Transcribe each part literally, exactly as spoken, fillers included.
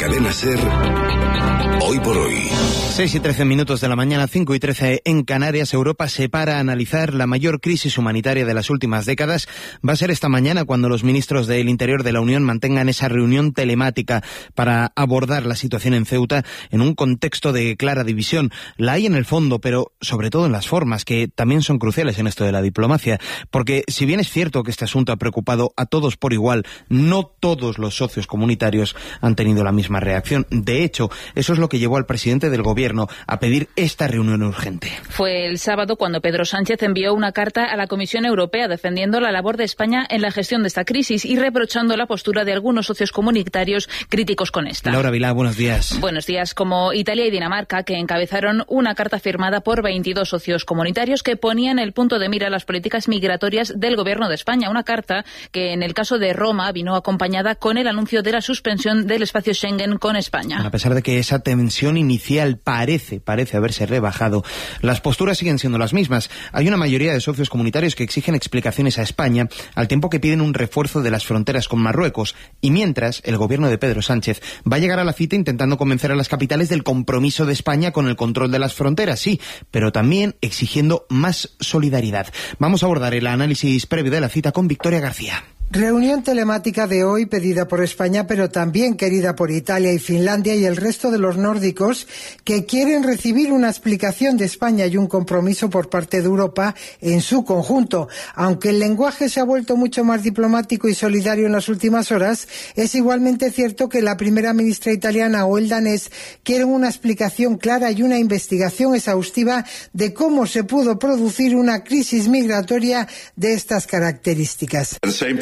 Cadena SER, Hoy por Hoy. seis y trece minutos de la mañana, cinco y trece en Canarias. Europa se para a analizar la mayor crisis humanitaria de las últimas décadas. Va a ser esta mañana cuando los ministros del Interior de la Unión mantengan esa reunión telemática para abordar la situación en Ceuta en un contexto de clara división. La hay en el fondo, pero sobre todo en las formas, que también son cruciales en esto de la diplomacia. Porque si bien es cierto que este asunto ha preocupado a todos por igual, no todos los socios comunitarios han tenido la misma reacción. De hecho, eso es lo que llevó al presidente del gobierno a pedir esta reunión urgente. Fue el sábado cuando Pedro Sánchez envió una carta a la Comisión Europea defendiendo la labor de España en la gestión de esta crisis y reprochando la postura de algunos socios comunitarios críticos con esta. Laura Vilá, buenos días. Buenos días. Como Italia y Dinamarca, que encabezaron una carta firmada por veintidós socios comunitarios que ponían el punto de mira a las políticas migratorias del gobierno de España. Una carta que en el caso de Roma vino acompañada con el anuncio de la suspensión del espacio Schengen con España. A pesar de que esa tensión inicial parece, parece haberse rebajado, las posturas siguen siendo las mismas. Hay una mayoría de socios comunitarios que exigen explicaciones a España, al tiempo que piden un refuerzo de las fronteras con Marruecos. Y mientras, el gobierno de Pedro Sánchez va a llegar a la cita intentando convencer a las capitales del compromiso de España con el control de las fronteras, sí, pero también exigiendo más solidaridad. Vamos a abordar el análisis previo de la cita con Victoria García. Reunión telemática de hoy pedida por España, pero también querida por Italia y Finlandia y el resto de los nórdicos que quieren recibir una explicación de España y un compromiso por parte de Europa en su conjunto. Aunque el lenguaje se ha vuelto mucho más diplomático y solidario en las últimas horas, es igualmente cierto que la primera ministra italiana o el danés quieren una explicación clara y una investigación exhaustiva de cómo se pudo producir una crisis migratoria de estas características.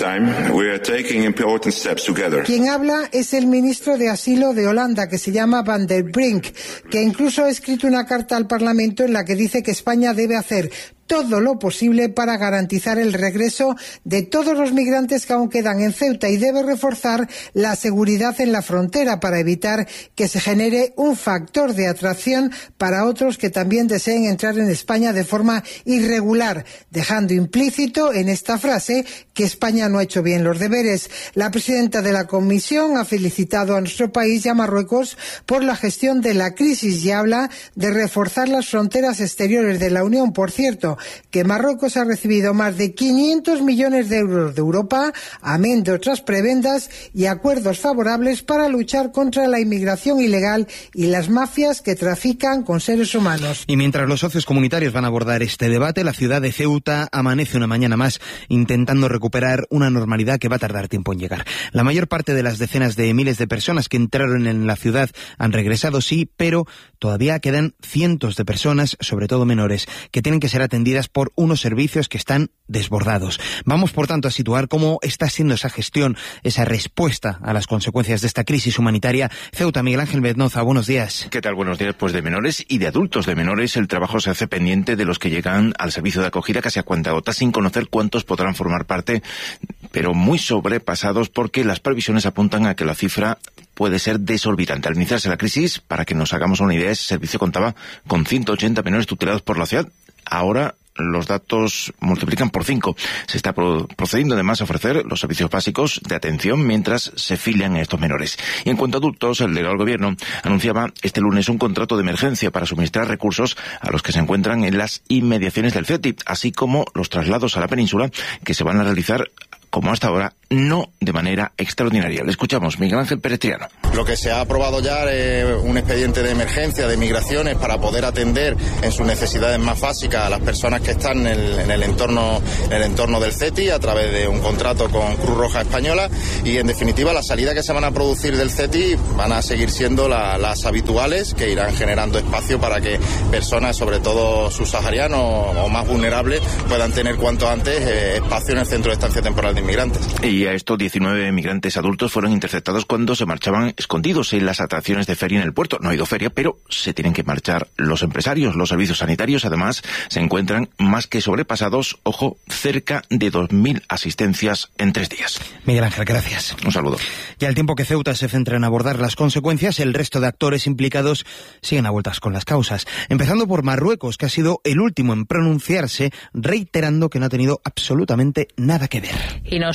Quien habla es el ministro de Asilo de Holanda, que se llama Van der Brink, que incluso ha escrito una carta al Parlamento en la que dice que España debe hacer todo lo posible para garantizar el regreso de todos los migrantes que aún quedan en Ceuta y debe reforzar la seguridad en la frontera para evitar que se genere un factor de atracción para otros que también deseen entrar en España de forma irregular, dejando implícito en esta frase que España no ha hecho bien los deberes. La presidenta de la Comisión ha felicitado a nuestro país y a Marruecos por la gestión de la crisis y habla de reforzar las fronteras exteriores de la Unión. Por cierto, que Marruecos ha recibido más de quinientos millones de euros de Europa, amén de otras prebendas y acuerdos favorables para luchar contra la inmigración ilegal y las mafias que trafican con seres humanos. Y mientras los socios comunitarios van a abordar este debate, la ciudad de Ceuta amanece una mañana más intentando recuperar una normalidad que va a tardar tiempo en llegar. La mayor parte de las decenas de miles de personas que entraron en la ciudad han regresado, sí, pero todavía quedan cientos de personas, sobre todo menores, que tienen que ser atendidas por unos servicios que están desbordados. Vamos, por tanto, a situar cómo está siendo esa gestión, esa respuesta a las consecuencias de esta crisis humanitaria. Ceuta, Miguel Ángel Mendoza, buenos días. ¿Qué tal? Buenos días. Pues de menores y de adultos de menores el trabajo se hace pendiente de los que llegan al servicio de acogida casi a cuentagotas, sin conocer cuántos podrán formar parte, pero muy sobrepasados porque las previsiones apuntan a que la cifra puede ser desorbitante. Al iniciarse la crisis, para que nos hagamos una idea, ese servicio contaba con ciento ochenta menores tutelados por la ciudad. Ahora los datos multiplican por cinco. Se está pro- procediendo además a ofrecer los servicios básicos de atención mientras se filian a estos menores. Y en cuanto a adultos, el delegado del Gobierno anunciaba este lunes un contrato de emergencia para suministrar recursos a los que se encuentran en las inmediaciones del CETI, así como los traslados a la península que se van a realizar como hasta ahora, no de manera extraordinaria. Le escuchamos, Miguel Ángel Pérez Triano. Lo que se ha aprobado ya es un expediente de emergencia de migraciones para poder atender en sus necesidades más básicas a las personas que están en el, en el entorno en el entorno del CETI a través de un contrato con Cruz Roja Española y en definitiva las salidas que se van a producir del CETI van a seguir siendo la, las habituales que irán generando espacio para que personas, sobre todo subsaharianos o más vulnerables, puedan tener cuanto antes eh, espacio en el centro de estancia temporal de inmigrantes. Y a estos diecinueve migrantes adultos fueron interceptados cuando se marchaban escondidos en las atracciones de feria en el puerto. No ha ido feria, pero se tienen que marchar los empresarios. Los servicios sanitarios, además, se encuentran más que sobrepasados. Ojo, cerca de dos mil asistencias en tres días. Miguel Ángel, gracias. Un saludo. Y al tiempo que Ceuta se centra en abordar las consecuencias, el resto de actores implicados siguen a vueltas con las causas. Empezando por Marruecos, que ha sido el último en pronunciarse, reiterando que no ha tenido absolutamente nada que ver. Y no solo eso,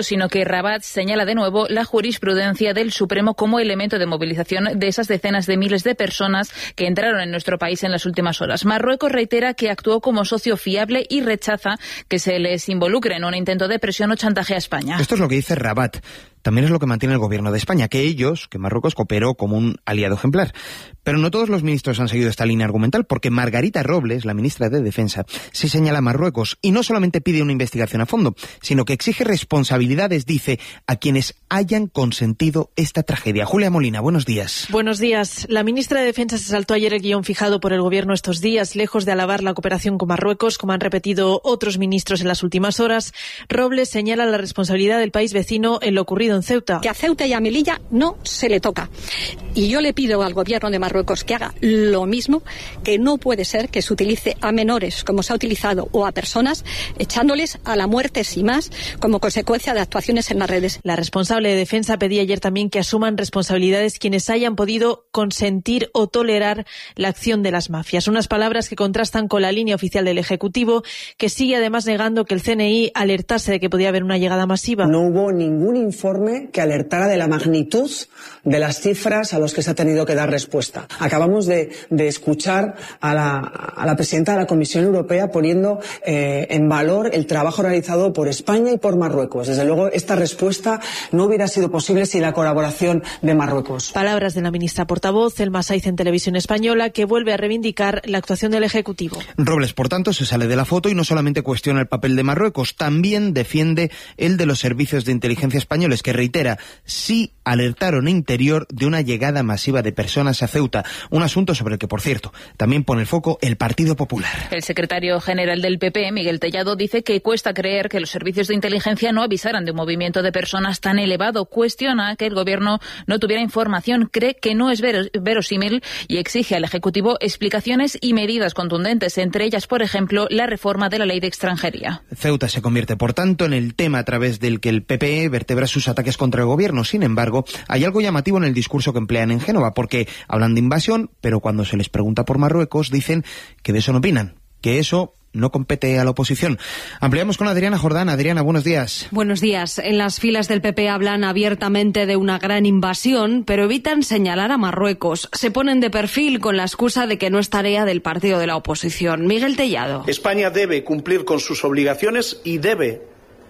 sino que Rabat señala de nuevo la jurisprudencia del Supremo como elemento de movilización de esas decenas de miles de personas que entraron en nuestro país en las últimas horas. Marruecos reitera que actuó como socio fiable y rechaza que se les involucre en un intento de presión o chantaje a España. Esto es lo que dice Rabat. También es lo que mantiene el gobierno de España, que ellos, que Marruecos cooperó como un aliado ejemplar. Pero no todos los ministros han seguido esta línea argumental, porque Margarita Robles, la ministra de Defensa, se señala a Marruecos y no solamente pide una investigación a fondo, sino que exige responsabilidades, dice, a quienes hayan consentido esta tragedia. Julia Molina, buenos días. Buenos días. La ministra de Defensa se saltó ayer el guión fijado por el gobierno estos días, lejos de alabar la cooperación con Marruecos, como han repetido otros ministros en las últimas horas. Robles señala la responsabilidad del país vecino en lo ocurrido en Ceuta. Que a Ceuta y a Melilla no se le toca. Y yo le pido al gobierno de Marruecos que haga lo mismo, que no puede ser que se utilice a menores, como se ha utilizado, o a personas, echándoles a la muerte sin más, como consecuencia de actuaciones en las redes. La responsable de Defensa pedía ayer también que asuman responsabilidades quienes hayan podido consentir o tolerar la acción de las mafias. Unas palabras que contrastan con la línea oficial del Ejecutivo, que sigue además negando que el C N I alertase de que podía haber una llegada masiva. No hubo ningún informe que alertara de la magnitud de las cifras a los que se ha tenido que dar respuesta. Acabamos de, de escuchar a la, a la presidenta de la Comisión Europea poniendo eh, en valor el trabajo realizado por España y por Marruecos. Desde luego, esta respuesta no hubiera sido posible sin la colaboración de Marruecos. Palabras de la ministra portavoz, Elma Saiz, en Televisión Española, que vuelve a reivindicar la actuación del Ejecutivo. Robles, por tanto, se sale de la foto y no solamente cuestiona el papel de Marruecos, también defiende el de los servicios de inteligencia españoles, que reitera, sí alertaron en interior de una llegada masiva de personas a Ceuta, un asunto sobre el que, por cierto, también pone el foco el Partido Popular. El secretario general del P P, Miguel Tellado, dice que cuesta creer que los servicios de inteligencia no avisaran de un movimiento de personas tan elevado. Cuestiona que el gobierno no tuviera información, cree que no es verosímil y exige al Ejecutivo explicaciones y medidas contundentes, entre ellas, por ejemplo, la reforma de la ley de extranjería. Ceuta se convierte, por tanto, en el tema a través del que el P P vertebra sus ataques contra el gobierno. Sin embargo, hay algo llamativo en el discurso que emplean en Génova, porque hablan de invasión, pero cuando se les pregunta por Marruecos dicen que de eso no opinan, que eso no compete a la oposición. Ampliamos con Adriana Jordán. Adriana, buenos días. Buenos días. En las filas del P P hablan abiertamente de una gran invasión, pero evitan señalar a Marruecos. Se ponen de perfil con la excusa de que no es tarea del partido de la oposición. Miguel Tellado. España debe cumplir con sus obligaciones y debe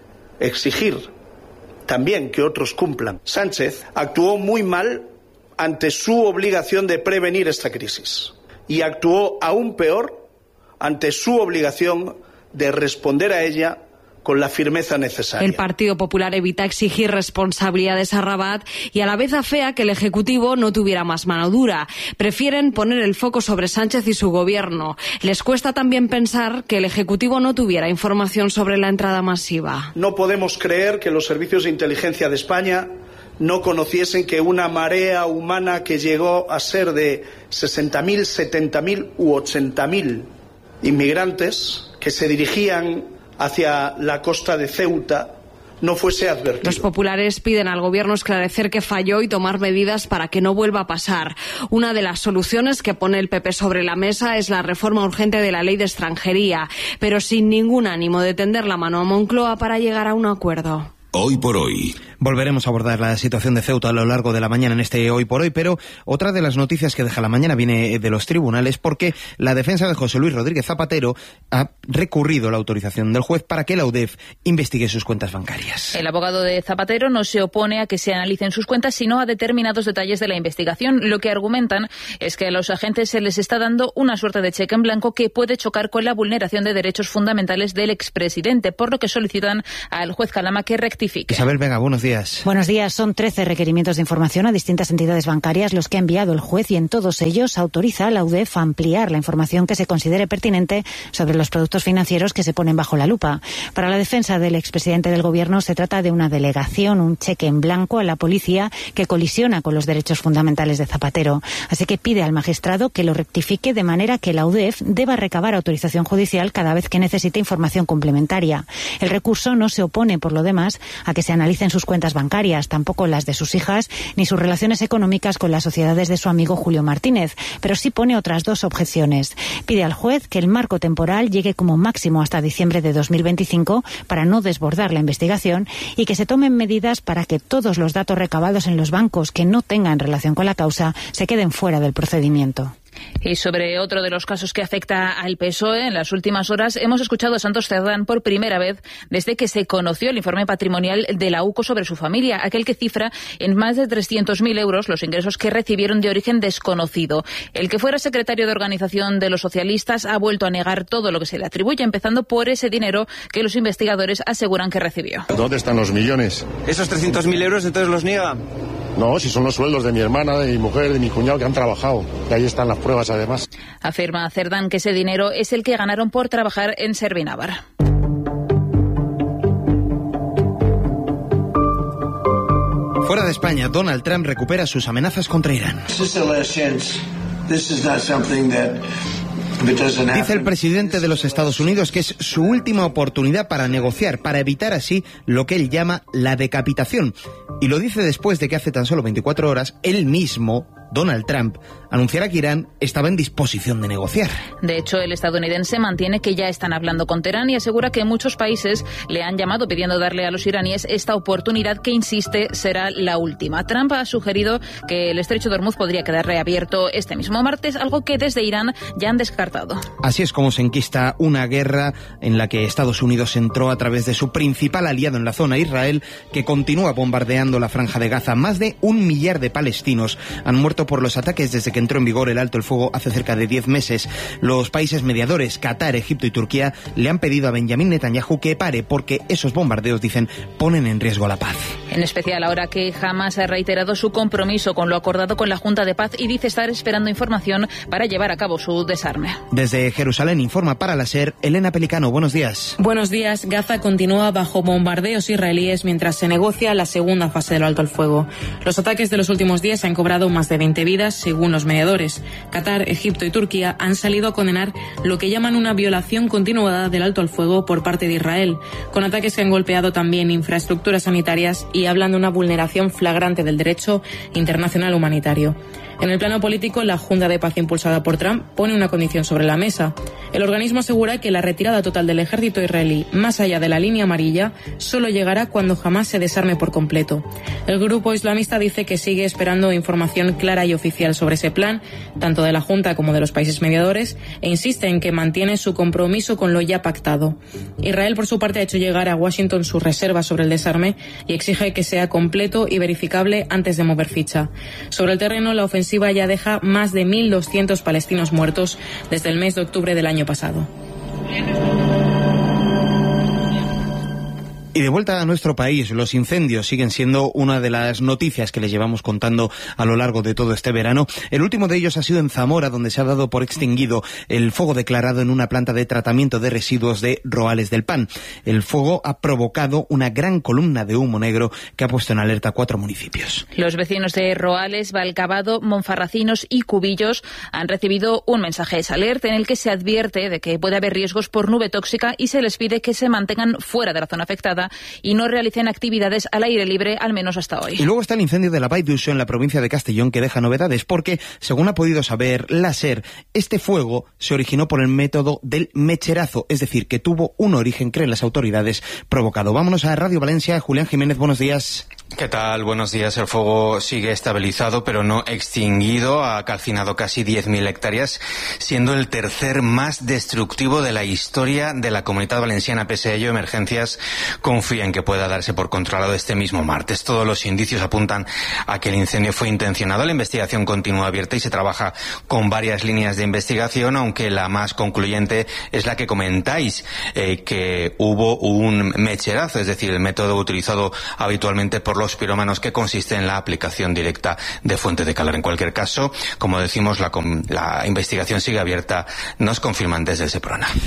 exigir también que otros cumplan. Sánchez actuó muy mal ante su obligación de prevenir esta crisis y actuó aún peor ante su obligación de responder a ella con la firmeza necesaria. El Partido Popular evita exigir responsabilidades a Rabat y a la vez afea que el Ejecutivo no tuviera más mano dura. Prefieren poner el foco sobre Sánchez y su gobierno. Les cuesta también pensar que el Ejecutivo no tuviera información sobre la entrada masiva. No podemos creer que los servicios de inteligencia de España no conociesen que una marea humana que llegó a ser de sesenta mil, setenta mil u ochenta mil inmigrantes que se dirigían hacia la costa de Ceuta no fuese advertido. Los populares piden al gobierno esclarecer que falló y tomar medidas para que no vuelva a pasar. Una de las soluciones que pone el P P sobre la mesa es la reforma urgente de la ley de extranjería, pero sin ningún ánimo de tender la mano a Moncloa para llegar a un acuerdo. Hoy por hoy. Volveremos a abordar la situación de Ceuta a lo largo de la mañana en este Hoy por Hoy, pero otra de las noticias que deja la mañana viene de los tribunales, porque la defensa de José Luis Rodríguez Zapatero ha recurrido la autorización del juez para que la U D E F investigue sus cuentas bancarias. El abogado de Zapatero no se opone a que se analicen sus cuentas, sino a determinados detalles de la investigación. Lo que argumentan es que a los agentes se les está dando una suerte de cheque en blanco que puede chocar con la vulneración de derechos fundamentales del expresidente, por lo que solicitan al juez Calama que rectifique. Isabel Vega, buenos días. Buenos días. Son trece requerimientos de información a distintas entidades bancarias los que ha enviado el juez, y en todos ellos autoriza a la U D E F a ampliar la información que se considere pertinente sobre los productos financieros que se ponen bajo la lupa. Para la defensa del expresidente del Gobierno se trata de una delegación, un cheque en blanco a la policía que colisiona con los derechos fundamentales de Zapatero. Así que pide al magistrado que lo rectifique de manera que la U D E F deba recabar autorización judicial cada vez que necesite información complementaria. El recurso no se opone, por lo demás, a que se analicen sus cuentas cuentas bancarias, tampoco las de sus hijas, ni sus relaciones económicas con las sociedades de su amigo Julio Martínez, pero sí pone otras dos objeciones. Pide al juez que el marco temporal llegue como máximo hasta diciembre de dos mil veinticinco para no desbordar la investigación y que se tomen medidas para que todos los datos recabados en los bancos que no tengan relación con la causa se queden fuera del procedimiento. Y sobre otro de los casos que afecta al P S O E, en las últimas horas hemos escuchado a Santos Cerdán por primera vez desde que se conoció el informe patrimonial de la U C O sobre su familia, aquel que cifra en más de trescientos mil euros los ingresos que recibieron de origen desconocido. El que fuera secretario de organización de los socialistas ha vuelto a negar todo lo que se le atribuye, empezando por ese dinero que los investigadores aseguran que recibió. ¿Dónde están los millones? ¿Esos trescientos mil euros entonces los niega? No, si son los sueldos de mi hermana, de mi mujer, de mi cuñado que han trabajado. Y ahí están las pruebas, además. Afirma Cerdán que ese dinero es el que ganaron por trabajar en Servinavar. Fuera de España, Donald Trump recupera sus amenazas contra Irán. Dice el presidente de los Estados Unidos que es su última oportunidad para negociar, para evitar así lo que él llama la decapitación. Y lo dice después de que hace tan solo veinticuatro horas, él mismo, Donald Trump, anunciara que Irán estaba en disposición de negociar. De hecho, el estadounidense mantiene que ya están hablando con Teherán y asegura que muchos países le han llamado pidiendo darle a los iraníes esta oportunidad que, insiste, será la última. Trump ha sugerido que el estrecho de Hormuz podría quedar reabierto este mismo martes, algo que desde Irán ya han descartado. Así es como se enquista una guerra en la que Estados Unidos entró a través de su principal aliado en la zona, Israel, que continúa bombardeando la franja de Gaza. Más de un millar de palestinos han muerto por los ataques desde que entró en vigor el alto el fuego hace cerca de diez meses. Los países mediadores, Qatar, Egipto y Turquía, le han pedido a Benjamín Netanyahu que pare porque esos bombardeos, dicen, ponen en riesgo la paz. En especial ahora que Hamas ha reiterado su compromiso con lo acordado con la Junta de Paz y dice estar esperando información para llevar a cabo su desarme. Desde Jerusalén informa para la SER Elena Pelicano. Buenos días. Buenos días. Gaza continúa bajo bombardeos israelíes mientras se negocia la segunda fase del alto el fuego. Los ataques de los últimos días han cobrado más de veinte vidas, según los mediadores. Qatar, Egipto y Turquía han salido a condenar lo que llaman una violación continuada del alto el fuego por parte de Israel, con ataques que han golpeado también infraestructuras sanitarias y hablan de una vulneración flagrante del derecho internacional humanitario. En el plano político, la Junta de Paz impulsada por Trump pone una condición sobre la mesa. El organismo asegura que la retirada total del ejército israelí, más allá de la línea amarilla, solo llegará cuando jamás se desarme por completo. El grupo islamista dice que sigue esperando información clara y oficial sobre ese plan, tanto de la Junta como de los países mediadores, e insiste en que mantiene su compromiso con lo ya pactado. Israel, por su parte, ha hecho llegar a Washington sus reservas sobre el desarme y exige que sea completo y verificable antes de mover ficha. Sobre el terreno, la ofensiva ya deja más de mil doscientos palestinos muertos desde el mes de octubre del año pasado. Y de vuelta a nuestro país, los incendios siguen siendo una de las noticias que les llevamos contando a lo largo de todo este verano. El último de ellos ha sido en Zamora, donde se ha dado por extinguido el fuego declarado en una planta de tratamiento de residuos de Roales del Pan. El fuego ha provocado una gran columna de humo negro que ha puesto en alerta a cuatro municipios. Los vecinos de Roales, Valcabado, Monfarracinos y Cubillos han recibido un mensaje de alerta en el que se advierte de que puede haber riesgos por nube tóxica y se les pide que se mantengan fuera de la zona afectada y no realicen actividades al aire libre, al menos hasta hoy. Y luego está el incendio de la Vall d'Uixó en la provincia de Castellón, que deja novedades, porque, según ha podido saber la SER, este fuego se originó por el método del mecherazo, es decir, que tuvo un origen, creen las autoridades, provocado. Vámonos a Radio Valencia. Julián Jiménez, buenos días. ¿Qué tal? Buenos días. El fuego sigue estabilizado, pero no extinguido. Ha calcinado casi diez mil hectáreas, siendo el tercer más destructivo de la historia de la Comunidad Valenciana. Pese a ello, Emergencias confía en que pueda darse por controlado este mismo martes. Todos los indicios apuntan a que el incendio fue intencionado. La investigación continúa abierta y se trabaja con varias líneas de investigación, aunque la más concluyente es la que comentáis, eh, que hubo un mecherazo, es decir, el método utilizado habitualmente por los pirómanos, que consiste en la aplicación directa de fuente de calor. En cualquier caso, como decimos, la, la investigación sigue abierta, nos confirman desde el Seprona.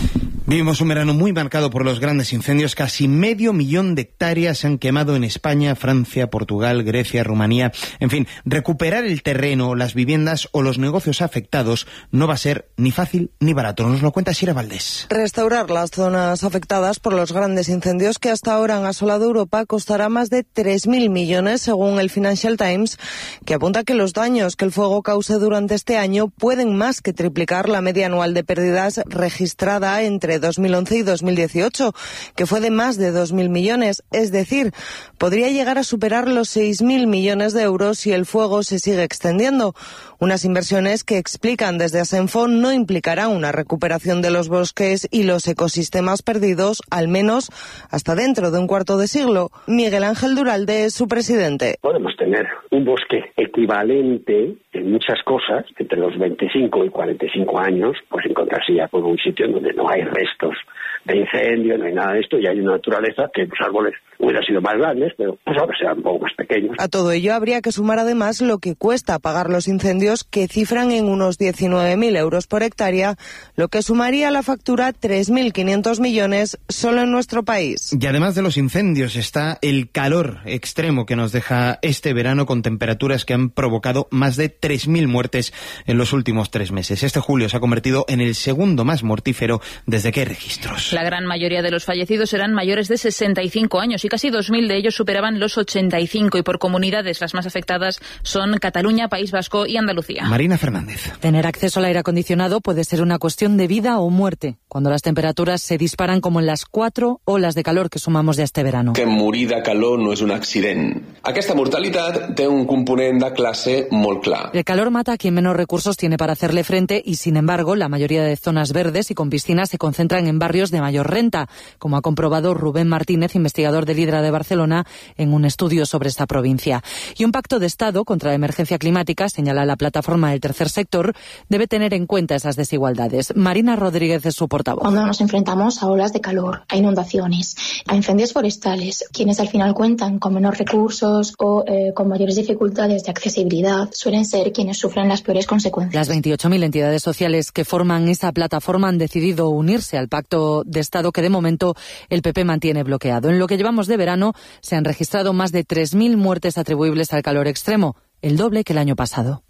Vivimos un verano muy marcado por los grandes incendios. Casi medio millón de hectáreas se han quemado en España, Francia, Portugal, Grecia, Rumanía. En fin, recuperar el terreno, las viviendas o los negocios afectados no va a ser ni fácil ni barato. Nos lo cuenta Sira Valdés. Restaurar las zonas afectadas por los grandes incendios que hasta ahora han asolado Europa costará más de tres mil millones, según el Financial Times, que apunta que los daños que el fuego cause durante este año pueden más que triplicar la media anual de pérdidas registrada entre dos mil once y dos mil dieciocho, que fue de más de dos mil millones. Es decir, podría llegar a superar los seis mil millones de euros si el fuego se sigue extendiendo. Unas inversiones que, explican desde Asenfo, no implicarán una recuperación de los bosques y los ecosistemas perdidos, al menos hasta dentro de un cuarto de siglo. Miguel Ángel Duralde es su presidente. Podemos tener un bosque equivalente en muchas cosas, entre los veinticinco y cuarenta y cinco años, pues encontrarse ya por un sitio en donde no hay restos de incendio, no hay nada de esto, y hay una naturaleza que los árboles hubieran sido más grandes, pero pues ahora serán un poco más pequeños. A todo ello habría que sumar además lo que cuesta apagar los incendios, que cifran en unos diecinueve mil euros por hectárea, lo que sumaría a la factura tres mil quinientos millones solo en nuestro país. Y además de los incendios está el calor extremo que nos deja este verano, con temperaturas que han provocado más de tres mil muertes en los últimos tres meses. Este julio se ha convertido en el segundo más mortífero desde que hay registros. La gran mayoría de los fallecidos eran mayores de sesenta y cinco años y casi dos mil de ellos superaban los ochenta y cinco, y por comunidades las más afectadas son Cataluña, País Vasco y Andalucía. Marina Fernández. Tener acceso al aire acondicionado puede ser una cuestión de vida o muerte cuando las temperaturas se disparan como en las cuatro olas de calor que sumamos de este verano. Que morir de calor no és un accident. Aquesta mortalitat té un component de classe molt clar. El calor mata a quien menos recursos tiene para hacerle frente, y sin embargo la mayoría de zonas verdes y con piscinas se concentran en barrios de mayor renta, como ha comprobado Rubén Martínez, investigador del Hidra de Barcelona, en un estudio sobre esta provincia. Y un pacto de Estado contra la emergencia climática, señala la plataforma del tercer sector, debe tener en cuenta esas desigualdades. Marina Rodríguez es su portavoz. Cuando nos enfrentamos a olas de calor, a inundaciones, a incendios forestales, quienes al final cuentan con menos recursos o eh, con mayores dificultades de accesibilidad suelen ser quienes sufren las peores consecuencias. Las veintiocho mil entidades sociales que forman esa plataforma han decidido unirse al pacto de Estado que de momento el P P mantiene bloqueado. En lo que llevamos de verano se han registrado más de tres mil muertes atribuibles al calor extremo, el doble que el año pasado.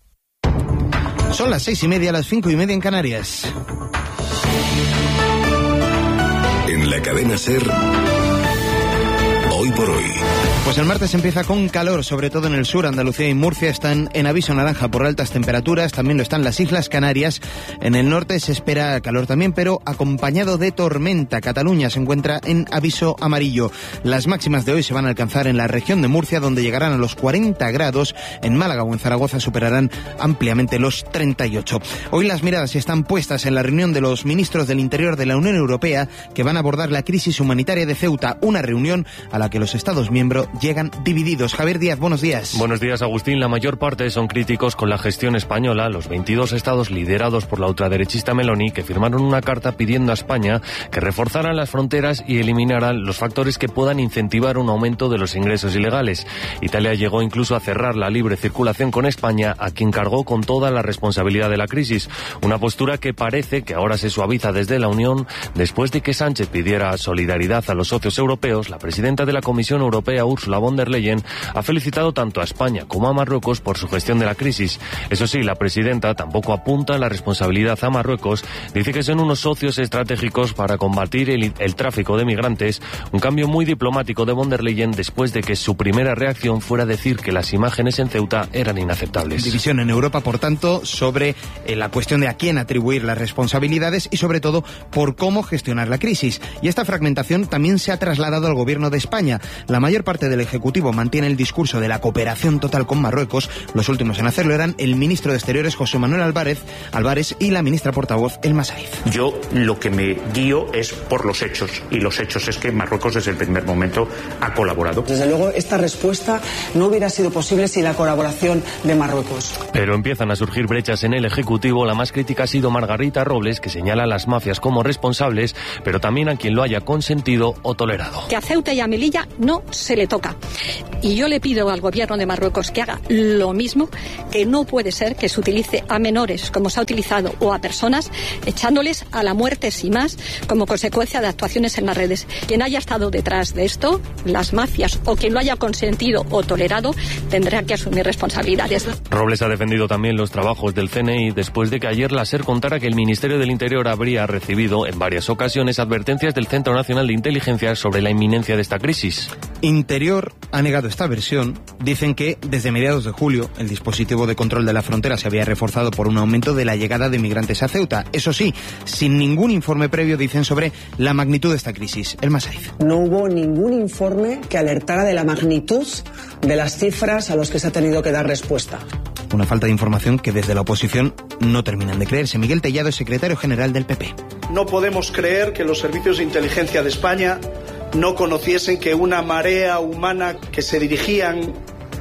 Son las seis y media, las cinco y media en Canarias. En la cadena SER, Hoy por Hoy. Pues el martes empieza con calor, sobre todo en el sur. Andalucía y Murcia están en aviso naranja por altas temperaturas, también lo están las Islas Canarias. En el norte se espera calor también, pero acompañado de tormenta. Cataluña se encuentra en aviso amarillo. Las máximas de hoy se van a alcanzar en la región de Murcia, donde llegarán a los cuarenta grados. En Málaga o en Zaragoza superarán ampliamente los treinta y ocho. Hoy las miradas están puestas en la reunión de los ministros del Interior de la Unión Europea, que van a abordar la crisis humanitaria de Ceuta, una reunión a la que los Estados miembros llegan divididos. Javier Díaz, buenos días. Buenos días, Agustín. La mayor parte son críticos con la gestión española. Los veintidós estados liderados por la ultraderechista Meloni, que firmaron una carta pidiendo a España que reforzaran las fronteras y eliminaran los factores que puedan incentivar un aumento de los ingresos ilegales. Italia llegó incluso a cerrar la libre circulación con España, a quien cargó con toda la responsabilidad de la crisis. Una postura que parece que ahora se suaviza desde la Unión después de que Sánchez pidiera solidaridad a los socios europeos. La presidenta de la Comisión Europea, Ursula von der Leyen, ha felicitado tanto a España como a Marruecos por su gestión de la crisis. Eso sí, la presidenta tampoco apunta la responsabilidad a Marruecos. Dice que son unos socios estratégicos para combatir el, el tráfico de migrantes. Un cambio muy diplomático de von der Leyen después de que su primera reacción fuera decir que las imágenes en Ceuta eran inaceptables. División en Europa, por tanto, sobre eh, la cuestión de a quién atribuir las responsabilidades y, sobre todo, por cómo gestionar la crisis. Y esta fragmentación también se ha trasladado al gobierno de España. La mayor parte del Ejecutivo mantiene el discurso de la cooperación total con Marruecos. Los últimos en hacerlo eran el ministro de Exteriores, José Manuel Álvarez, Álvarez y la ministra portavoz, Elma Saif. Yo lo que me guío es por los hechos, y los hechos es que Marruecos desde el primer momento ha colaborado. Desde luego, esta respuesta no hubiera sido posible sin la colaboración de Marruecos. Pero empiezan a surgir brechas en el Ejecutivo. La más crítica ha sido Margarita Robles, que señala a las mafias como responsables, pero también a quien lo haya consentido o tolerado. Que a Ceuta y a Melilla ella no se le toca. Y yo le pido al gobierno de Marruecos que haga lo mismo, que no puede ser que se utilice a menores, como se ha utilizado, o a personas, echándoles a la muerte sin más, como consecuencia de actuaciones en las redes. Quien haya estado detrás de esto, las mafias, o quien lo haya consentido o tolerado, tendrá que asumir responsabilidades. Robles ha defendido también los trabajos del C N I después de que ayer la SER contara que el Ministerio del Interior habría recibido en varias ocasiones advertencias del Centro Nacional de Inteligencia sobre la inminencia de esta crisis. Interior ha negado esta versión. Dicen que desde mediados de julio el dispositivo de control de la frontera se había reforzado por un aumento de la llegada de migrantes a Ceuta. Eso sí, sin ningún informe previo, dicen, sobre la magnitud de esta crisis. El Masaiz. No hubo ningún informe que alertara de la magnitud de las cifras a los que se ha tenido que dar respuesta. Una falta de información que desde la oposición no terminan de creerse. Miguel Tellado es secretario general del P P. No podemos creer que los servicios de inteligencia de España no conociesen que una marea humana que se dirigían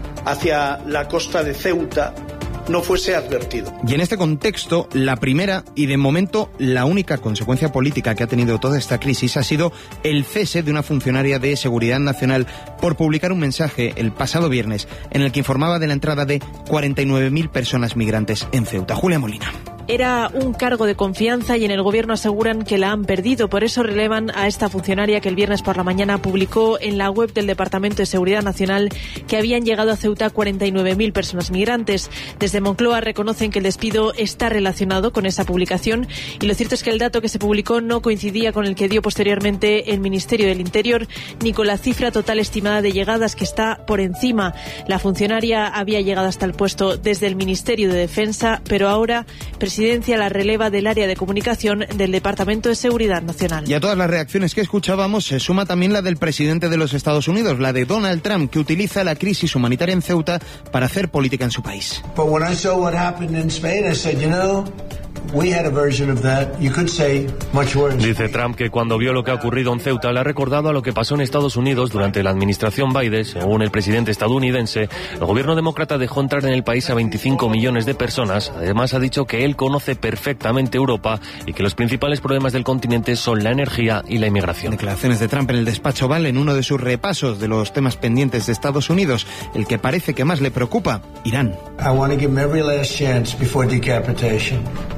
hacia la costa de Ceuta no fuese advertido. Y en este contexto, la primera y de momento la única consecuencia política que ha tenido toda esta crisis ha sido el cese de una funcionaria de Seguridad Nacional por publicar un mensaje el pasado viernes en el que informaba de la entrada de cuarenta y nueve mil personas migrantes en Ceuta. Julia Molina. Era un cargo de confianza y en el gobierno aseguran que la han perdido. Por eso relevan a esta funcionaria que el viernes por la mañana publicó en la web del Departamento de Seguridad Nacional que habían llegado a Ceuta cuarenta y nueve mil personas migrantes. Desde Moncloa reconocen que el despido está relacionado con esa publicación y lo cierto es que el dato que se publicó no coincidía con el que dio posteriormente el Ministerio del Interior ni con la cifra total estimada de llegadas, que está por encima. La funcionaria había llegado hasta el puesto desde el Ministerio de Defensa, pero ahora Presidencia la releva del área de comunicación del Departamento de Seguridad Nacional. Y a todas las reacciones que escuchábamos se suma también la del presidente de los Estados Unidos, la de Donald Trump, que utiliza la crisis humanitaria en Ceuta para hacer política en su país. But when I saw what happened in Spain, I said, you know, we had a version of that. You could say much worse. Dice Trump que cuando vio lo que ha ocurrido en Ceuta le ha recordado a lo que pasó en Estados Unidos durante la administración Biden. Según el presidente estadounidense, el gobierno demócrata dejó entrar en el país a veinticinco millones de personas. Además ha dicho que él conoce perfectamente Europa y que los principales problemas del continente son la energía y la inmigración. Declaraciones de Trump en el despacho Oval en uno de sus repasos de los temas pendientes de Estados Unidos, el que parece que más le preocupa, Irán. I want to give them every last chance before decapitation.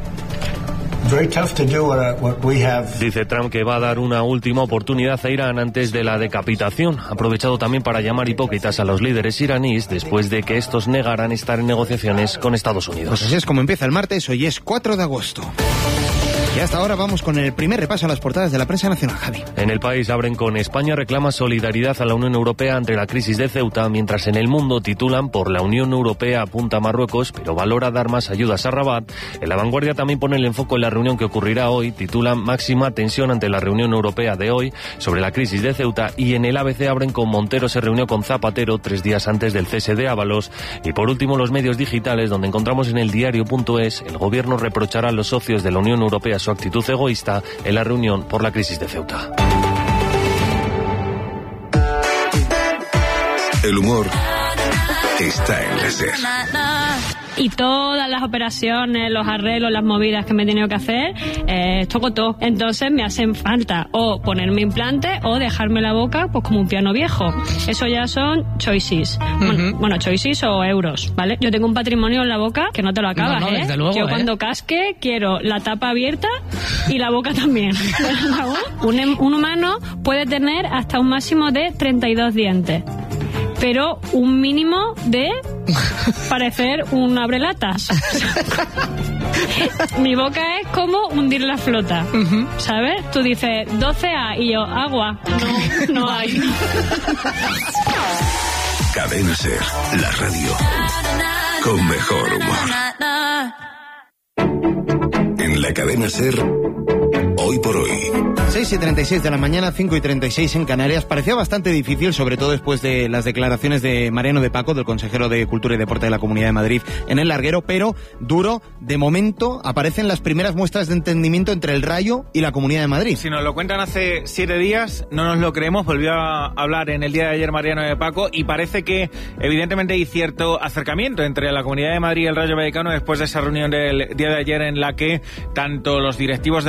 Very tough to do what, what we have. Dice Trump que va a dar una última oportunidad a Irán antes de la decapitación. Ha aprovechado también para llamar hipócritas a los líderes iraníes después de que estos negaran estar en negociaciones con Estados Unidos. Pues así es como empieza el martes, hoy es cuatro de agosto. Y hasta ahora vamos con el primer repaso a las portadas de la prensa nacional, Javi. En El País abren con España reclama solidaridad a la Unión Europea ante la crisis de Ceuta, mientras en El Mundo titulan por la Unión Europea apunta a Marruecos, pero valora dar más ayudas a Rabat. En La Vanguardia también pone el enfoque en la reunión que ocurrirá hoy, titulan máxima tensión ante la reunión europea de hoy sobre la crisis de Ceuta, y en el A B C abren con Montero se reunió con Zapatero tres días antes del cese de Ábalos. Y por último los medios digitales, donde encontramos en el diario punto es, el gobierno reprochará a los socios de la Unión Europea su actitud egoísta en la reunión por la crisis de Ceuta. El humor está en la SER. Y todas las operaciones, los arreglos, las movidas que me he tenido que hacer, eh, toco todo. Entonces me hacen falta o ponerme implante o dejarme la boca pues como un piano viejo. Eso ya son choices. Uh-huh. Bueno, bueno, choices o euros, ¿vale? Yo tengo un patrimonio en la boca que no te lo acabas, no, no, ¿eh? Luego, Yo ¿eh? cuando casque quiero la tapa abierta y la boca también. un, un humano puede tener hasta un máximo de treinta y dos dientes. Pero un mínimo de parecer un abrelatas. Mi boca es como hundir la flota, uh-huh. ¿sabes? Tú dices doce A y yo, agua. No, no hay. Cadena SER, la radio con mejor humor. En la Cadena SER, hoy por hoy. seis y treinta y seis de la mañana, cinco y treinta y seis en Canarias. Parecía bastante difícil, sobre todo después de las declaraciones de Mariano de Paco, del consejero de Cultura y Deporte de la Comunidad de Madrid, en el larguero, pero duro. De momento aparecen las primeras muestras de entendimiento entre el Rayo y la Comunidad de Madrid. Si nos lo cuentan hace siete días, no nos lo creemos. Volvió a hablar en el día de ayer Mariano de Paco y parece que evidentemente hay cierto acercamiento entre la Comunidad de Madrid y el Rayo Vallecano después de esa reunión del día de ayer en la que tanto los directivos del Rayo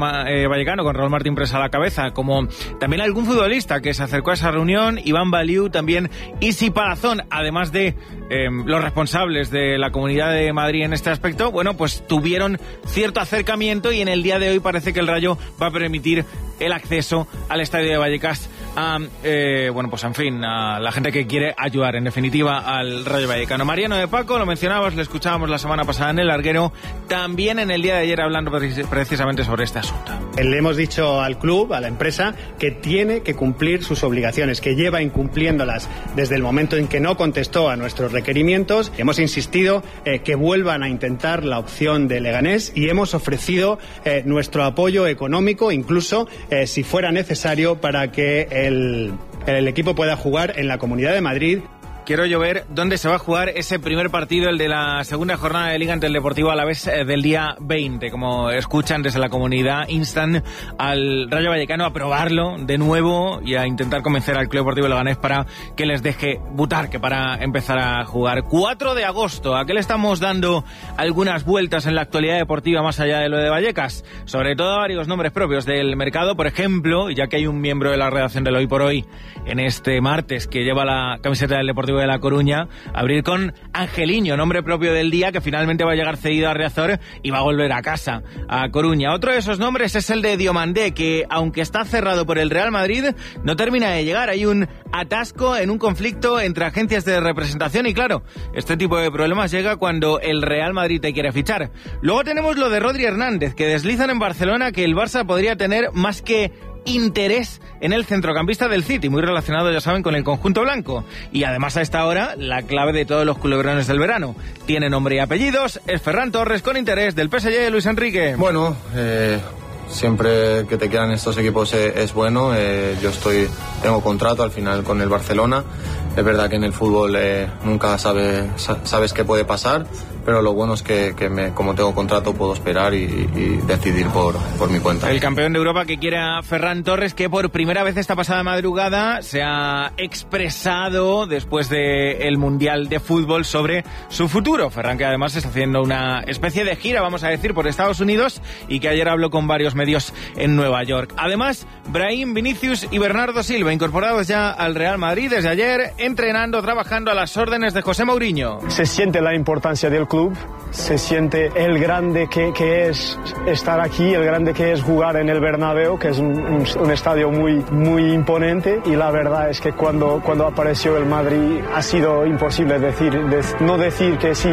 eh, Vallecano con Raúl Martín Presa a la cabeza, como también algún futbolista que se acercó a esa reunión, Iván Baliu, también Isi Palazón, además de eh, los responsables de la Comunidad de Madrid en este aspecto, bueno, pues tuvieron cierto acercamiento y en el día de hoy parece que el Rayo va a permitir el acceso al estadio de Vallecas a, eh, bueno, pues en fin, a la gente que quiere ayudar, en definitiva, al Rayo Vallecano. Mariano de Paco, lo mencionabas, le escuchábamos la semana pasada en El Larguero, también en el día de ayer hablando precisamente sobre este asunto. Le hemos dicho al club, a la empresa, que tiene que cumplir sus obligaciones, que lleva incumpliéndolas desde el momento en que no contestó a nuestros requerimientos. Hemos insistido eh, que vuelvan a intentar la opción de Leganés y hemos ofrecido eh, nuestro apoyo económico, incluso eh, si fuera necesario, para que el, el equipo pueda jugar en la Comunidad de Madrid. Quiero yo ver dónde se va a jugar ese primer partido, el de la segunda jornada de Liga ante el Deportivo Alavés eh, del día veinte. Como escuchan desde la comunidad, instan al Rayo Vallecano a probarlo de nuevo y a intentar convencer al Club Deportivo Leganés para que les deje Butarque para empezar a jugar. cuatro de agosto, ¿a qué le estamos dando algunas vueltas en la actualidad deportiva más allá de lo de Vallecas? Sobre todo varios nombres propios del mercado, por ejemplo, ya que hay un miembro de la redacción del Hoy por Hoy en este martes que lleva la camiseta del Deportivo de La Coruña, abrir con Angeliño, nombre propio del día, que finalmente va a llegar cedido a Riazor y va a volver a casa, a Coruña. Otro de esos nombres es el de Diomandé, que aunque está cerrado por el Real Madrid, no termina de llegar. Hay un atasco en un conflicto entre agencias de representación y claro, este tipo de problemas llega cuando el Real Madrid te quiere fichar. Luego tenemos lo de Rodri Hernández, que deslizan en Barcelona que el Barça podría tener más que interés en el centrocampista del City, muy relacionado, ya saben, con el conjunto blanco. Y además a esta hora, la clave de todos los culebrones del verano. Tiene nombre y apellidos, es Ferran Torres, con interés del P S G de Luis Enrique. Bueno, eh, siempre que te quieran estos equipos es, es bueno. Eh, yo estoy tengo contrato al final con el Barcelona. Es verdad que en el fútbol eh, nunca sabe, sabes qué puede pasar, pero lo bueno es que, que me, como tengo contrato puedo esperar y, y decidir por, por mi cuenta. El campeón de Europa que quiere a Ferran Torres, que por primera vez esta pasada madrugada se ha expresado después del Mundial de Fútbol sobre su futuro. Ferran, que además está haciendo una especie de gira, vamos a decir, por Estados Unidos y que ayer habló con varios medios en Nueva York. Además, Brahim, Vinicius y Bernardo Silva, incorporados ya al Real Madrid desde ayer, entrenando, trabajando a las órdenes de José Mourinho. Se siente la importancia del club, se siente el grande que, que es estar aquí, el grande que es jugar en el Bernabéu, que es un, un, un estadio muy, muy imponente, y la verdad es que cuando, cuando apareció el Madrid ha sido imposible decir, de, no decir que sí,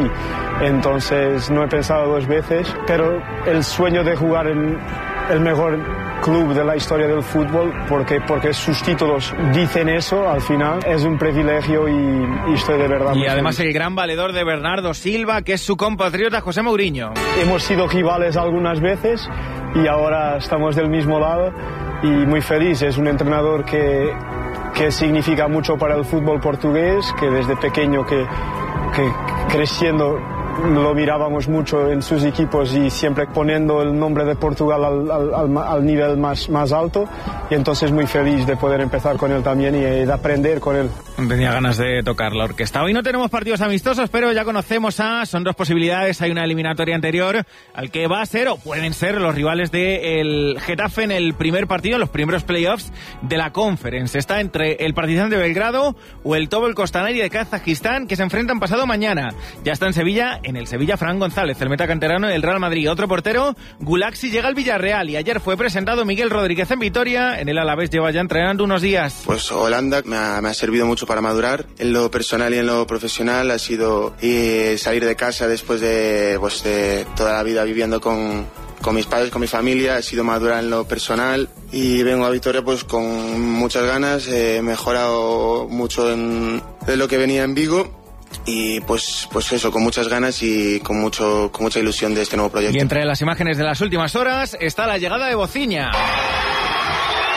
entonces no he pensado dos veces, pero el sueño de jugar en el mejor club de la historia del fútbol, porque, porque sus títulos dicen eso, al final es un privilegio y, y estoy de verdad. Y además feliz. El gran valedor de Bernardo Silva, que es su compatriota José Mourinho. Hemos sido rivales algunas veces y ahora estamos del mismo lado y muy feliz. Es un entrenador que, que significa mucho para el fútbol portugués, que desde pequeño que, que creciendo lo mirábamos mucho en sus equipos y siempre poniendo el nombre de Portugal al, al, al nivel más, más alto, y entonces muy feliz de poder empezar con él también y de aprender con él. Tenía ganas de tocar la orquesta. Hoy no tenemos partidos amistosos, pero ya conocemos a, son dos posibilidades, hay una eliminatoria anterior al que va a ser o pueden ser los rivales del Getafe en el primer partido, los primeros playoffs de la Conference. Está entre el Partizan de Belgrado o el Tobol Kostanay de Kazajistán, que se enfrentan pasado mañana. Ya está en Sevilla, en el Sevilla, Fran González, el metacanterano del Real Madrid. Otro portero, Gulaxi, llega al Villarreal y ayer fue presentado Miguel Rodríguez en Vitoria. En el Alavés lleva ya entrenando unos días. Pues Holanda me ha, me ha servido mucho para madurar en lo personal y en lo profesional. Ha sido eh, salir de casa después de, pues, de toda la vida viviendo con, con mis padres, con mi familia. He sido madurar en lo personal y vengo a Vitoria pues con muchas ganas. He mejorado mucho en, de lo que venía en Vigo. Y pues pues eso, con muchas ganas y con mucho con mucha ilusión de este nuevo proyecto. Y entre las imágenes de las últimas horas está la llegada de Bociña.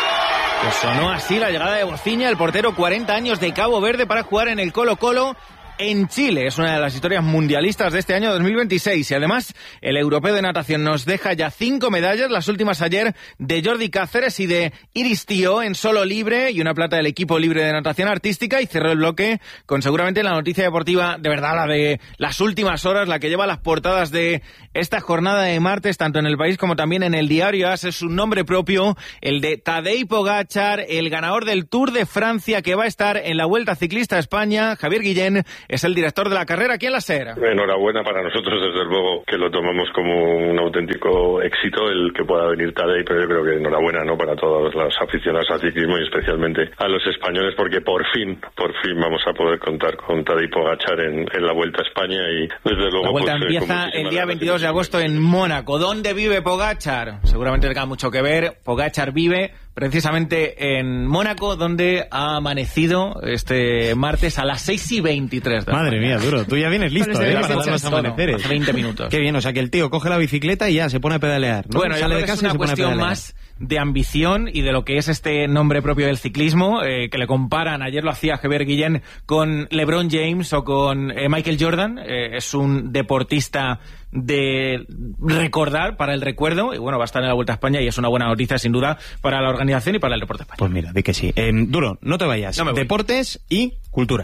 Pues sonó así la llegada de Bociña, el portero, cuarenta años, de Cabo Verde, para jugar en el Colo-Colo en Chile. Es una de las historias mundialistas de este año dos mil veintiséis. Y además, el europeo de natación nos deja ya cinco medallas, las últimas ayer de Jordi Cáceres y de Iris Tío en solo libre, y una plata del equipo libre de natación artística. Y cerró el bloque con seguramente la noticia deportiva, de verdad, la de las últimas horas, la que lleva las portadas de esta jornada de martes, tanto en El País como también en el diario AS. Es su nombre propio, el de Tadej Pogačar, el ganador del Tour de Francia, que va a estar en la Vuelta Ciclista a España. Javier Guillén es el director de la carrera aquí en La SER. Enhorabuena para nosotros, desde luego, que lo tomamos como un auténtico éxito el que pueda venir Tadej, pero yo creo que enhorabuena, ¿no?, para todos los aficionados al ciclismo y especialmente a los españoles, porque por fin, por fin vamos a poder contar con Tadej Pogačar en, en la Vuelta a España. Y desde luego, la Vuelta pues, empieza eh, el día veintidós de agosto en Mónaco. ¿Dónde vive Pogačar? Seguramente tenga mucho que ver. Pogačar vive precisamente en Mónaco, donde ha amanecido este martes a las seis y veintitrés de la Madre mañana. mía, Duro, tú ya vienes listo, ¿eh? Para dar los amaneceres. Hace veinte minutos. Qué bien, o sea que el tío coge la bicicleta y ya se pone a pedalear, ¿no? Bueno, ya Sale de es casa y una se pone a cuestión pedalear. más de ambición y de lo que es este nombre propio del ciclismo, eh, que le comparan, ayer lo hacía Javier Guillén, con LeBron James o con eh, Michael Jordan. Eh, es un deportista de recordar, para el recuerdo, y bueno, va a estar en la Vuelta a España y es una buena noticia sin duda para la organización y para el deporte español. Pues mira, di que sí. Eh, Duro, no te vayas. No me voy. Deportes y cultura.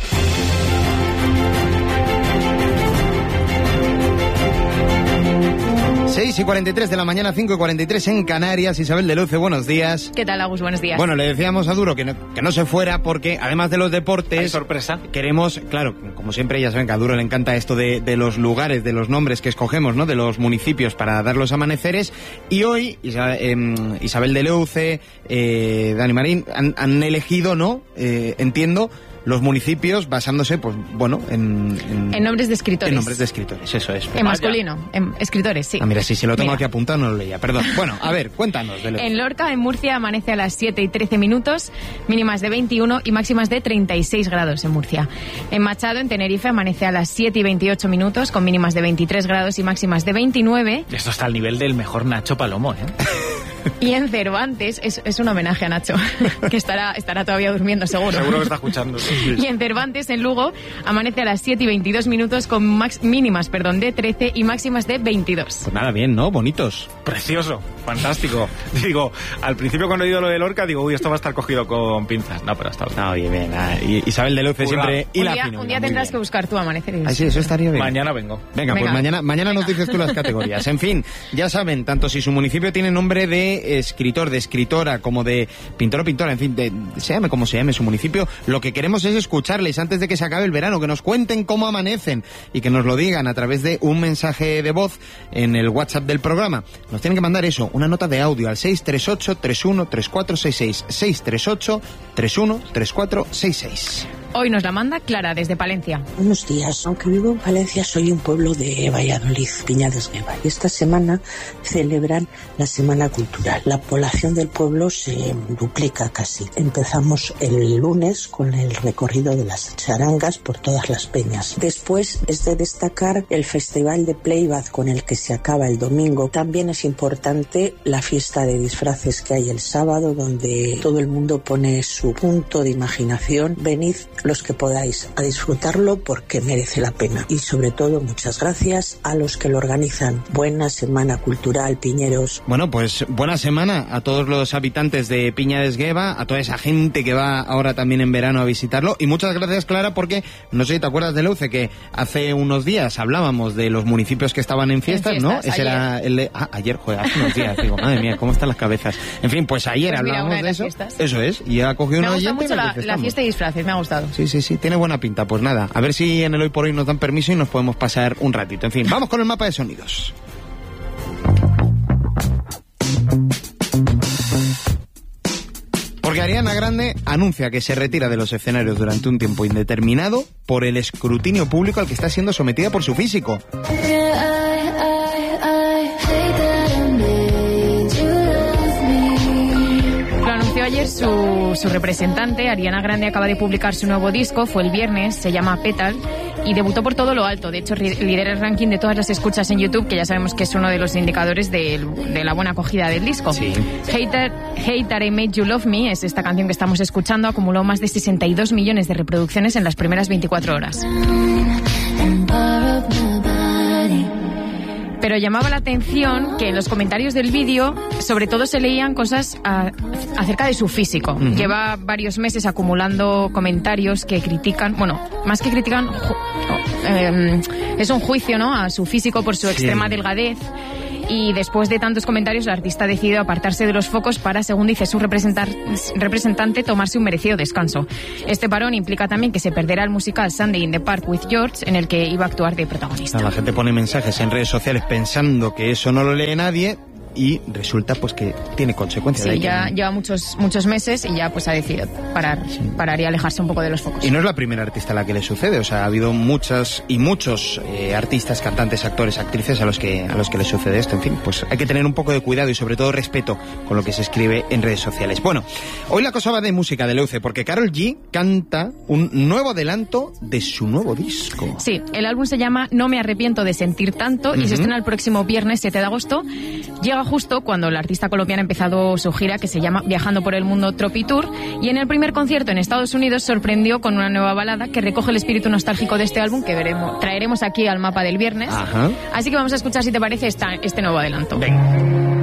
seis y cuarenta y tres de la mañana, cinco y cuarenta y tres en Canarias. Isabel de Luce, buenos días. ¿Qué tal, Agus? Buenos días. Bueno, le decíamos a Duro que no, que no se fuera porque, además de los deportes... ¿Hay sorpresa? Queremos, claro, como siempre ya saben que a Duro le encanta esto de, de los lugares, de los nombres que escogemos, ¿no?, de los municipios para dar los amaneceres. Y hoy Isa, eh, Isabel de Luce, eh, Dani Marín, han, han elegido, ¿no?, eh, entiendo... los municipios basándose, pues bueno, en... En, en nombres de escritores. En nombres de escritores, eso es. En masculino, en escritores, sí. Ah, mira, si se lo tengo Mira. aquí apuntado no lo leía, perdón. Bueno, a ver, cuéntanos. De En Lorca, en Murcia, amanece a las siete y trece minutos, mínimas de veintiuno y máximas de treinta y seis grados en Murcia. En Machado, en Tenerife, amanece a las siete y veintiocho minutos, con mínimas de veintitrés grados y máximas de veintinueve. Esto está al nivel del mejor Nacho Palomo, ¿eh? Y en Cervantes, es, es un homenaje a Nacho, que estará, estará todavía durmiendo, seguro. Seguro que está escuchando. Y en Cervantes, en Lugo, amanece a las siete y veintidós minutos, con max, mínimas perdón, de trece y máximas de veintidós. Pues nada, bien, ¿no? Bonitos. Precioso, fantástico. Digo, al principio cuando he oído lo de Lorca, digo, uy, esto va a estar cogido con pinzas. No, pero está bien. No, bien, bien. Ah, y Isabel de Luce siempre... Un día, un día tendrás que buscar tu amanecer. Ah, sí, eso estaría bien. Mañana vengo. Venga, Venga. pues mañana, mañana nos dices tú las categorías. En fin, ya saben, tanto si su municipio tiene nombre de escritor, de escritora, como de pintor o pintora, en fin, de, se llame como se llame su municipio, lo que queremos es escucharles antes de que se acabe el verano, que nos cuenten cómo amanecen y que nos lo digan a través de un mensaje de voz en el WhatsApp del programa. Nos tienen que mandar eso, una nota de audio al seis tres ocho, tres uno, tres cuatro seis seis, seis tres ocho, tres uno, tres cuatro seis seis. Hoy nos la manda Clara, desde Palencia. Buenos días. Aunque vivo en Palencia, soy un pueblo de Valladolid, Piñades Gueva. Y esta semana celebran la Semana Cultural. La población del pueblo se duplica casi. Empezamos el lunes con el recorrido de las charangas por todas las peñas. Después es de destacar el festival de playback con el que se acaba el domingo. También es importante la fiesta de disfraces que hay el sábado, donde todo el mundo pone su punto de imaginación. Venid los que podáis a disfrutarlo porque merece la pena. Y sobre todo, muchas gracias a los que lo organizan. Buena Semana Cultural, Piñeros. Bueno, pues buena semana a todos los habitantes de Piñades Gueva, a toda esa gente que va ahora también en verano a visitarlo. Y muchas gracias, Clara, porque no sé si te acuerdas de Leuce, que hace unos días hablábamos de los municipios que estaban en fiestas, en fiestas ¿no? Ese ayer. Era el de... Ah, ayer, joder, hace unos días. Digo, madre mía, ¿cómo están las cabezas? En fin, pues ayer pues mira, hablábamos de, de eso. Fiestas. Eso es, y ha cogido una oyente. Me gusta mucho la, la fiesta y disfraces, me ha gustado. Sí, sí, sí, tiene buena pinta. Pues nada, a ver si en el Hoy por Hoy nos dan permiso y nos podemos pasar un ratito. En fin, vamos con el mapa de sonidos. Porque Ariana Grande anuncia que se retira de los escenarios durante un tiempo indeterminado por el escrutinio público al que está siendo sometida por su físico. Ayer su, su representante, Ariana Grande, acaba de publicar su nuevo disco, fue el viernes, se llama Petal, y debutó por todo lo alto. De hecho, lidera el ranking de todas las escuchas en YouTube, que ya sabemos que es uno de los indicadores de, de la buena acogida del disco. Sí. Hater, Hater I Made You Love Me es esta canción que estamos escuchando, acumuló más de sesenta y dos millones de reproducciones en las primeras veinticuatro horas. Pero llamaba la atención que en los comentarios del vídeo sobre todo se leían cosas a, acerca de su físico. Uh-huh. Lleva varios meses acumulando comentarios que critican, bueno, más que critican, ju- eh, es un juicio, ¿no?, a su físico por su sí. extrema delgadez. Y después de tantos comentarios, el artista decidió apartarse de los focos para, según dice su representante, tomarse un merecido descanso. Este parón implica también que se perderá el musical Sunday in the Park with George, en el que iba a actuar de protagonista. La gente pone mensajes en redes sociales pensando que eso no lo lee nadie y resulta pues que tiene consecuencias. Sí, de ya que... lleva muchos muchos meses y ya pues ha decidido parar, sí. parar y alejarse un poco de los focos. Y no es la primera artista a la que le sucede, o sea, ha habido muchas y muchos eh, artistas, cantantes, actores, actrices a los que a los que les sucede esto. En fin, pues hay que tener un poco de cuidado y sobre todo respeto con lo que se escribe en redes sociales. Bueno, hoy la cosa va de música, de Leuce, porque Karol G canta un nuevo adelanto de su nuevo disco. Sí, el álbum se llama No me arrepiento de sentir tanto uh-huh. y se estrena el próximo viernes siete de agosto. Llega justo cuando la artista colombiana ha empezado su gira que se llama Viajando por el Mundo Tropitour, y en el primer concierto en Estados Unidos sorprendió con una nueva balada que recoge el espíritu nostálgico de este álbum que veremos, traeremos aquí al mapa del viernes. Ajá. Así que vamos a escuchar, si te parece, esta, este nuevo adelanto. Venga.